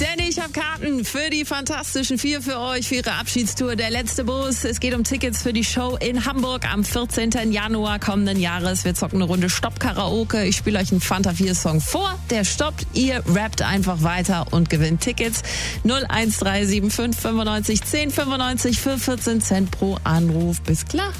Denn ich habe Karten für die Fantastischen Vier für euch, für ihre Abschiedstour Der letzte Bus. Es geht um Tickets für die Show in Hamburg am 14. Januar kommenden Jahres. Wir zocken eine Runde Stopp-Karaoke. Ich spiele euch einen Fanta 4-Song vor, der stoppt. Ihr rappt einfach weiter und gewinnt Tickets. 01375 95 10 95 für 14 Cent pro Anruf. Bis gleich.